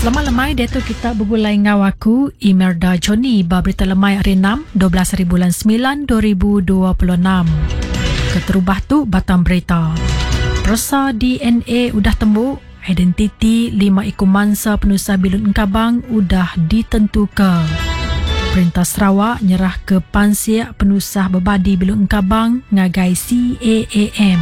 Selamat lemai, Dato' kita bergulai ngau aku, Imelda Joni, berita lemai hari 6, 12 bulan 9, 2026. Keterubah tu batang berita. Persa DNA udah tembuk, identiti 5 ekor mangsa penusah Bilun Engkabang udah ditentukan. Perintah Sarawak nyerah ke Pansiak penusah berbadi Bilun Engkabang ngagai CAAM.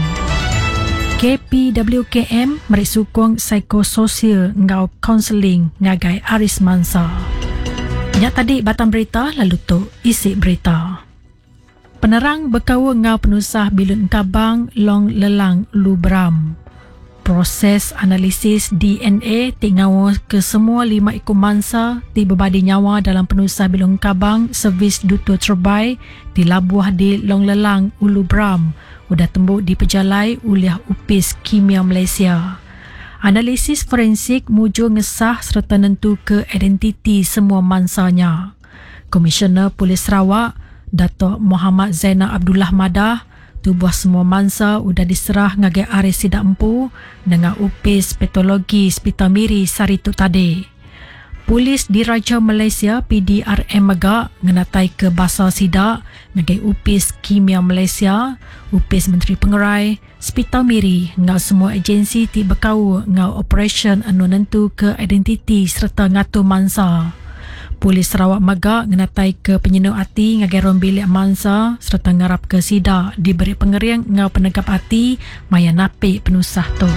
KPWKM merik sukong psikososial ngau kaunseling ngagai Aris Mansa. Nyak tadi batang berita, lalu tu isi berita. Penerang berkawa ngau penusah Bilun Engkabang Long Lelang Lubram. Proses analisis DNA tingawa ke semua 5 ekor mangsa di berbadi nyawa dalam penusah Bilun Engkabang servis Duto Terbai di Labuah di Long Lelang Lubram udah tembuk di pejalai oleh Upis Kimia Malaysia. Analisis forensik muju ngesah serta nentu ke identiti semua mansanya. Komisioner Polis Sarawak, Dato' Muhammad Zainal Abdullah Madah, tubuh semua mangsa udah diserah ngagai Aris Sidak Empu dengan Upis Patologi Hospital Miri Sarituk tadi. Polis Diraja Malaysia PDRM Megak ngenatai ke Basar Sidak ngagai Upis Kimia Malaysia, Upis Menteri Pengerai, Hospital Miri ngau semua agensi ti berkau ngau operation anu nentu ke identiti serta ngatur mangsa. Polis Sarawak Megak ngenatai ke penyenu hati ngagai rom bilik mangsa serta ngarap ke Sidak diberi pengeriang ngau penegap hati maya napik penusah tu.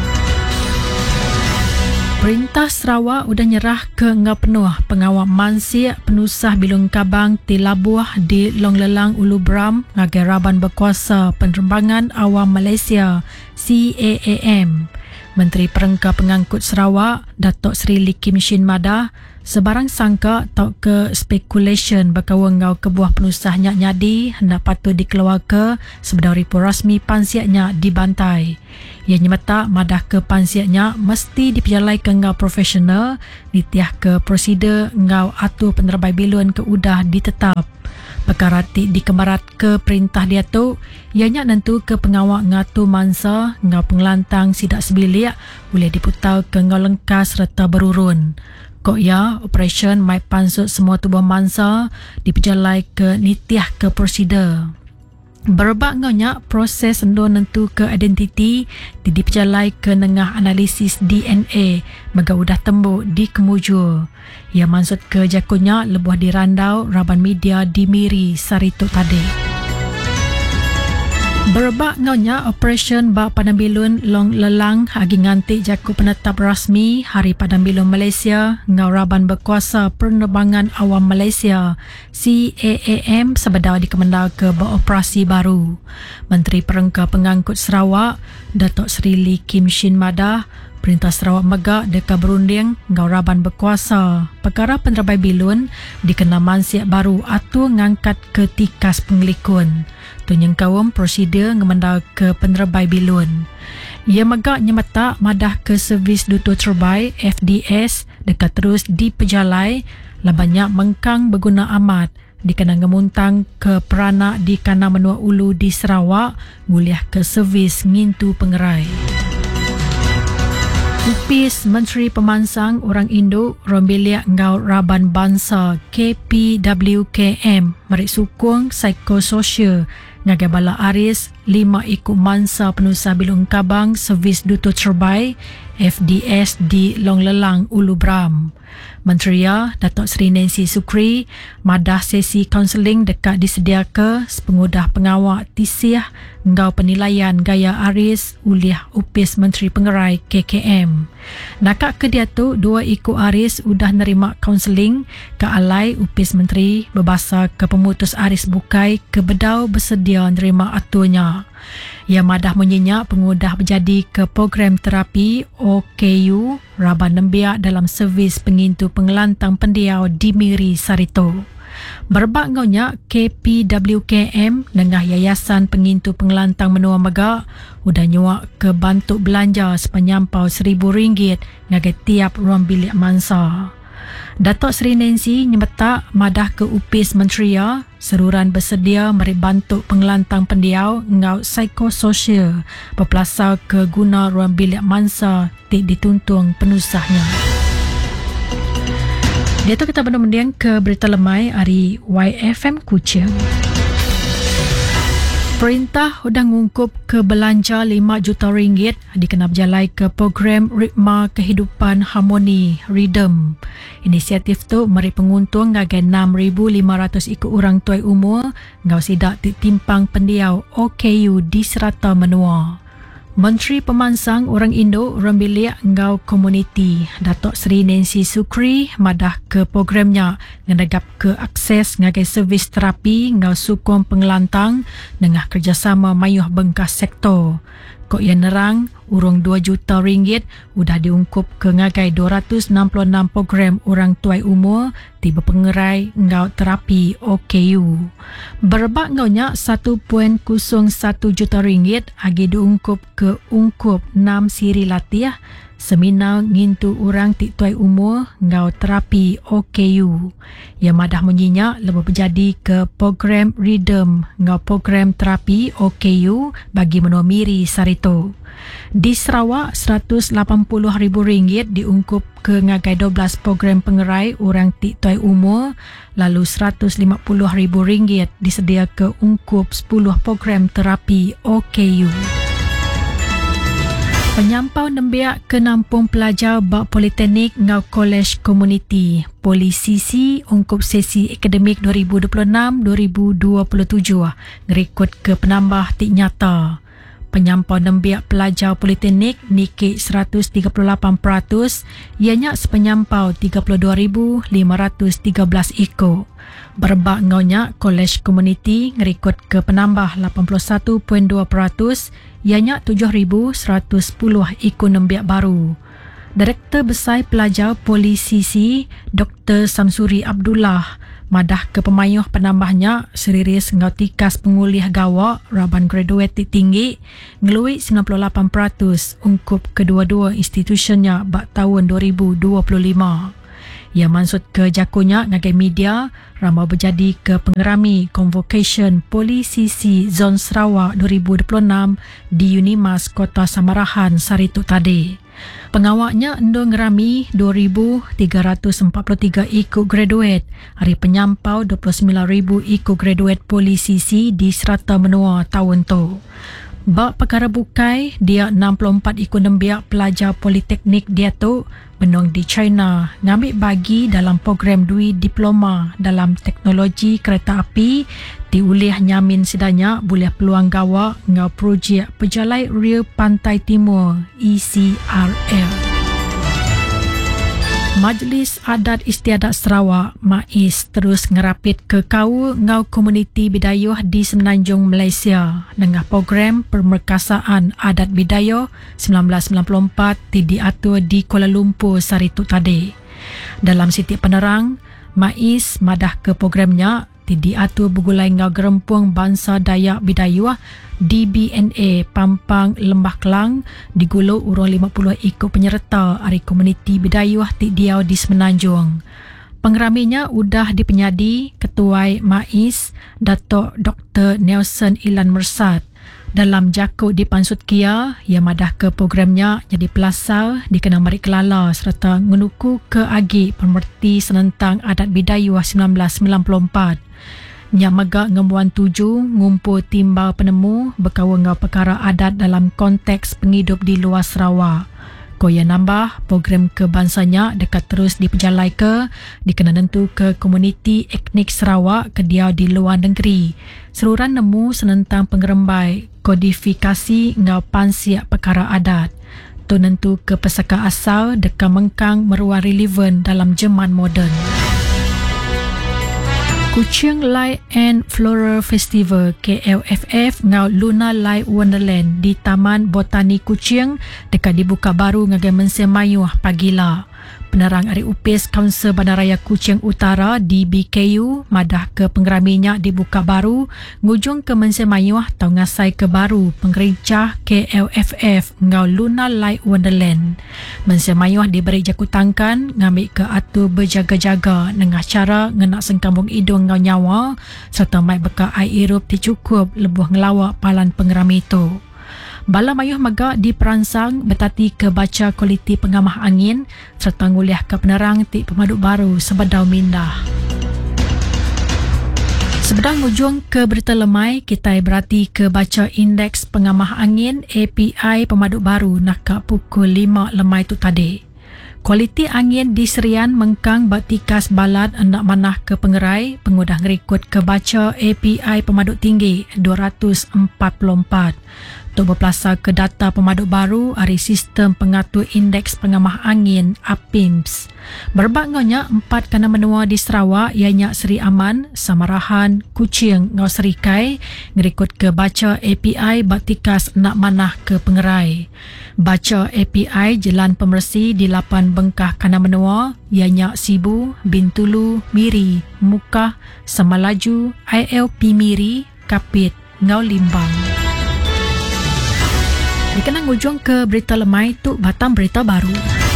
Perintah Sarawak udah nyerah ke ngau penuh pengawal mansiak penusah Bilun Engkabang di Labuah di Long Lelang Lubram ngagai Raban Berkuasa Penerbangan Awam Malaysia CAAM. Menteri Perengka Pengangkut Sarawak Datuk Seri Lee Kim Shin Madah sebarang sangka tau ke speculation berkawa ngau kebuah penusah nyak nyadi hendak patut dikeluar ke sebedar report rasmi pansiaknya dibantai. Ia nyemeta madah ke pansiaknya mesti diperjalai ke ngau profesional ditiah ke prosedur ngau atur penerbai bilun ke udah ditetap. Perkara dikembarat ke perintah dia tu, ianya nentu ke pengawal ngatu mangsa ngau pengelantang sidak sebilik boleh diputau ke ngau lengkas serta berurun. Kok ya, operation mai pansut semua tubuh mangsa diperjalai ke nitiah ke prosedur. Berbak ngaunya proses endo nentu ke identiti diperjalai ke nengah analisis DNA mega udah tembuk di kemujur. Ia maksud ke jakunya lebuh dirandau Raban Media di Miri Sarituk tadi. Berbak ngaunya operation bak Padang Bilun Long Lelang agi ngantik jaku penetap rasmi Hari Padang Bilun Malaysia ngau Raban Berkuasa Penerbangan Awam Malaysia CAAM sebedar dikemendal ke beroperasi baru. Menteri Perengka Pengangkut Sarawak Datuk Seri Lee Kim Shin Madah Perintah Sarawak Megak deka berunding ngau Raban Berkuasa perkara penerbai bilun dikena mansiak baru atur ngangkat ke tikas pengelikun. Tunyang kawam prosedur ngemendal ke penerbai bilun. Ia Megak nyemeta madah ke servis Duto Terbai FDS dekat terus dipejalai lah banyak mengkang berguna amat dikena ngemuntang ke peranak di Kana Menua Ulu di Sarawak nguliah ke servis ngintu pengerai. Upis Menteri Pemansang Orang Indo Rombilia Ngau Raban Bangsa KPWKM merik sukung psikososial ngagai bala Aris 5 ekor mangsa penusah Bilun Engkabang servis Duto Terbai FDS di Long Lelang Lubram. Menteri Datuk Seri Nancy Sukri madah sesi kaunseling dekat disedia ke pengudah pengawal tisih ngau penilaian gaya Aris oleh Upis Menteri Pengerai KKM. Nakak ke dia tu 2 ekor Aris udah nerima kaunseling ke alai Upis Menteri berbasa ke pemutus Aris Bukai ke bedau bersedia nerima aturnya. Ia madah menyenyak pengudah berjadi ke program terapi OKU Raban Nembiak dalam servis pengintu pengelantang pendiau di Miri Sarito. Berbak ngaunya KPWKM dengan Yayasan Pengintu Pengelantang Menua Megak udah nyuak ke bantuk belanja sepenyampau RM1,000 ngagai tiap ruang bilik mangsa. Datuk Seri Nancy nyemeta madah ke Upis Menteri seruran bersedia meri bantu pengelantang pendiau ngau psikososial berpelasar ke guna ruang bilik mangsa dituntun penusahnya. Itu kita mendiang ke berita lemai hari YFM Kuching. Perintah sudah mengungkup ke belanja RM5 juta dikena berjalai ke program Ritma Kehidupan Harmoni RIDHM. Inisiatif tu meri penguntung ngagai 6,500 ikut orang tuai umur ngau sidak timpang pendiau OKU di Serata Menua. Menteri Pemansang Orang Indo Orang Bilik ngau komuniti Datuk Seri Nancy Sukri madah ke programnya ngendagap ke akses ngagai servis terapi ngau sukong pengelantang dengan kerjasama mayuh bengkas sektor. Kok yang nerang urung RM2 juta udah diungkup ke ngagai 266 program orang tuai umur tiba pengerai ngau terapi OKU. Berbak ngaunya RM1.01 juta agi diungkup ke ungkup 6 siri latih seminar ngintu orang tik tuai umur ngau terapi OKU. Yang madah menyinya lebih berjadi ke program RIDHM ngau program terapi OKU bagi menomiri sarito. Di Sarawak, RM180,000 diungkup ke ngagai 12 program pengerai orang tik tuai umur, lalu RM150,000 disedia ke ungkup 10 program terapi OKU. Penyampau nembiak ke nampung pelajar bak politeknik ngau kolej komuniti. Polisisi ungkup sesi akademik 2026-2027 ngerekod ke penambah tik nyata. Penyampau nembiak pelajar politeknik nikik 138%, ianya sepenyampau 32,513 ikut. Berbak ngaunya kolej komuniti ngerekod ke penambah 81.2%, ianya 7,110 ikut nembiak baru. Direktur Besar Pelajar Polisisi Dr. Samsuri Abdullah madah ke pemayuh penambahnya seriris ngau tikas pengulih gawak raban graduate tinggi ngelui 98% ungkup kedua-dua institusinya bak tahun 2025. Ia maksud ke jakunya ngagai media ramai berjadi ke pengerami Convocation Polisisi Zon Sarawak 2026 di Unimas Kota Samarahan Saritu tadi. Pengawaknya endo ngerami 2,343 ikut graduate, hari penyampau 29,000 ikut graduate polisisi di Serata Menua tahun tu. Bak perkara bukai, dia 64 ikut nembiak pelajar politeknik dia tu benong di China ngambil bagi dalam program dui diploma dalam teknologi kereta api diulih nyamin sedanya boleh peluang gawa ngau projek Pejalai Rel Pantai Timur ECRL. Majlis Adat Istiadat Sarawak MAIS terus ngerapit ke kau ngau komuniti bidayuh di Semenanjung Malaysia dengan program Permerkasaan Adat Bidayuh 1994 diatur di Kuala Lumpur Saritu tadi. Dalam sitik penerang, MAIS madah ke programnya diatur bergulai ngau gerempung bangsa Dayak Bidayuh DBNA Pampang Lembah Kelang digulu urang 50 ikut penyerta hari komuniti Bidayuh Tik Diau di Semenanjung. Pengeraminya udah dipenyadi Ketua MAIS Datuk Dr. Nelson Ilan Mersat. Dalam jakut di Pansut Kia, ia madah ke programnya jadi pelasar dikena Mari Kelala serta menuku ke Agi Pemerti Senentang Adat Bidayuh 1994. Yang megak ngembuan 7 ngumpul timbal penemu berkawa ngau perkara adat dalam konteks penghidup di luar Sarawak. Koya nambah program kebangsanya dekat terus diperjalai ke dikena nentu ke komuniti etnik Sarawak ke dia di luar negeri. Seruran nemu senentang pengerembai kodifikasi ngau pansiak perkara adat. Tu nentu ke pesaka asal dekat mengkang meruah relevan dalam zaman moden. Kuching Light and Floral Festival KLFF ngau Luna Light Wonderland di Taman Botani Kuching dekat dibuka baru ngagai mensemayuh pagila. Penerang Ari Upis Kaunsil Bandaraya Kuching Utara di BKU madah ke penggeraminya dibuka baru ngujung ke mensemayuh tau ngasai ke baru penggerincah KLFF ngau Luna Light Wonderland. Mensemayuh diberi jakutangkan ngambil ke atur berjaga-jaga dengan cara ngenak sengkambung hidung ngau nyawa serta mai beka air irup dicukup lebuh ngelawak palan penggerami itu. Bala mayuh maga diperansang betati ke baca kualiti pengamah angin serta nguliah ke penerang ti pemaduk baru Sebedau Mindah. Sebedang ujung ke berita lemai, kita berhati ke baca indeks pengamah angin API pemaduk baru nak pukul 5 lemai tu tadi. Kualiti angin di Serian mengkang batikas balad hendak manah ke pengerai, pengudah ngerikut ke baca API pemaduk tinggi 244. Untuk berpelasa ke data pemaduk baru dari sistem pengatur indeks pengamah angin APIMS. Berbagainya 4 kana menua di Sarawak ianya Seri Aman, Samarahan, Kuching, Ngau Serikai ngerikut ke baca API batikas nak manah ke pengerai. Baca API Jelan Pemersi di 8 bengkah kana menua ianya Sibu, Bintulu, Miri, Mukah, Samalaju, ILP Miri, Kapit, Ngau Limbang. Dikenang ujung ke berita lemai tu batang berita baru.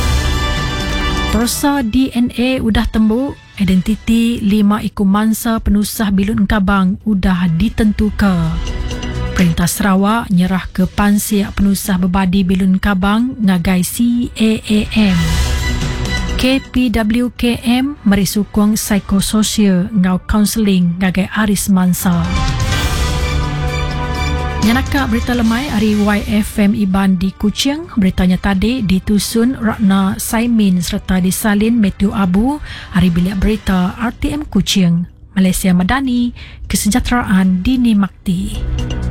Prosa DNA udah tembuk, identiti 5 ekor mangsa penusah Bilun Kabang udah ditentukan. Perintah Sarawak nyerah ke Pansiak Penusah Berbadi Bilun Kabang ngagai CAAM. KPWKM meri sukong psikososial ngau kaunseling ngagai Aris Mansa. Nyanaka berita lemai hari YFM Iban di Kuching. Beritanya tadi ditusun Ratna Saimin serta disalin Matthew Abu hari bilik berita RTM Kuching. Malaysia Madani, kesejahteraan dinikmati.